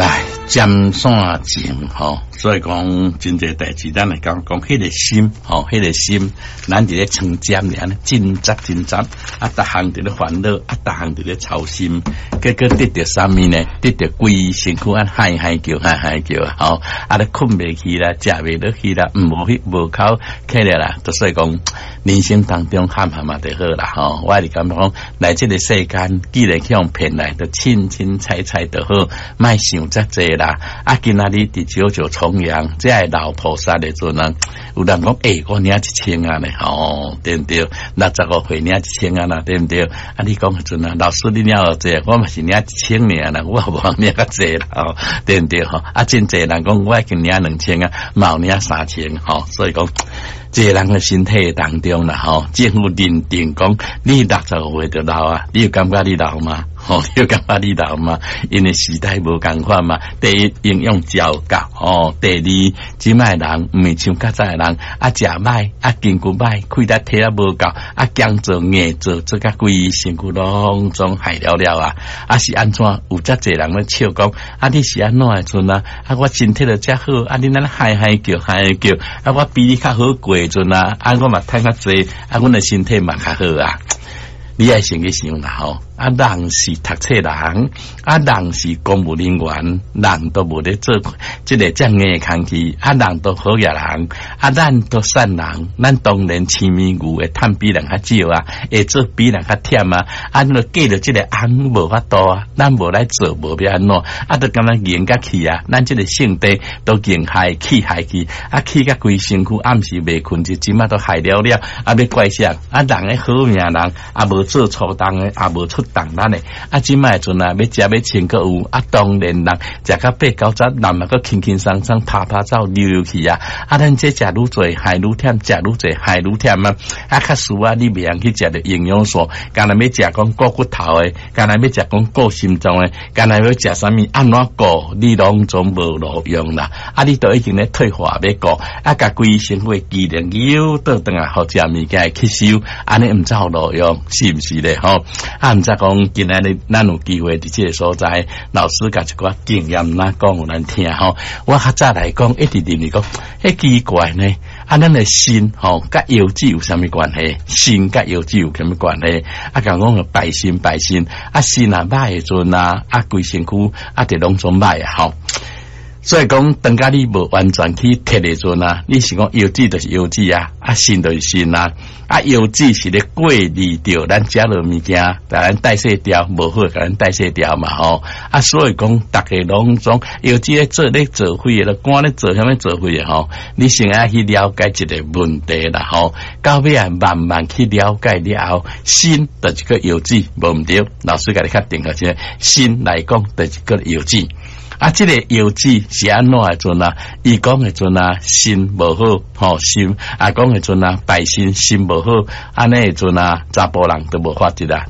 来尖山情所以讲真侪代志，咱来讲迄个心迄个心，咱伫咧称尖咧，真杂，逐项伫咧烦恼，逐项伫咧操心，结果得到啥物呢？得到规身躯嗨叫咧困袂去啦，食袂落去啦，无口起来啦，所以讲人生当中喊嘛就好啦我是感觉讲来这个世间，既然去用骗来，就清彩就好，莫想遮济啦。今仔日伫九九重阳，这系老菩萨的阵啊，有人讲我领1000啊咧对不对？65岁领1000啊啦，对不对？你讲迄阵啊，老师你领偌济，我嘛是领1000尔啦，我无领较济啦对不对真济人讲我已经领2000啊，冇领3000所以讲这人的身体当中啦政府认定讲你65岁就老啊，你有感觉你老吗？你有感觉你老吗？因为时代无共款嘛。第一，营养照教第二，即卖人毋是像较早的人食歹筋骨歹，开得体无够强做硬做甲规身躯拢总害了是安怎？有遮济人咧笑讲你是安怎的阵我身体就遮好你咱嗨叫我比你较好过阵我嘛趁较济阮的身体嘛较好你爱先去想啦人是读册人人是公务人员，人都无咧做这个这样的工具人都好野人咱都善人，咱当然青面牛会趁比人较少会做比人较忝就计着这个红无法度咱无来做无要安怎就感觉硬甲去咱这个性地都硬害去去甲规身躯暗时未困就即马都害了要怪啥人的好命人无做初当的无出当咱的即摆阵要食要穿个有当然人食到8、9早人嘛个轻松拍走溜去咱这食愈多害愈忝，食愈多害愈忝较输你袂用去食着营养素，干那要食讲顾骨头的，干那要食讲顾心脏的，干那要食啥物安怎顾，你拢总无路用啦你都已经咧退化要顾甲规身躯机能又倒转来好食物件吸收，安尼毋走路用，是毋是咧毋知讲今仔日咱有机会伫这个所在，老师甲一寡经验讲互咱听我较早来讲一直认为讲奇怪呢咱的心甲腰子有啥物关系？心甲腰子有啥物关系？讲拜心心歹的阵规身躯就拢总歹所以讲当家你无完全去摕的阵你是讲腰子就是腰子心就是心腰子是咧过滤掉咱食落物件，甲咱代谢掉，无好甲咱代谢掉嘛所以讲大家拢总腰子咧做废的，肝咧做啥物做废的你先爱去了解一个问题啦到尾慢慢去了解了后，心就是个腰子无毋对，老师甲你确定个即心来讲就是个腰子这个腰子是安怎的阵伊讲的阵心无好心讲的阵拜心无好安尼的阵查甫人都无法子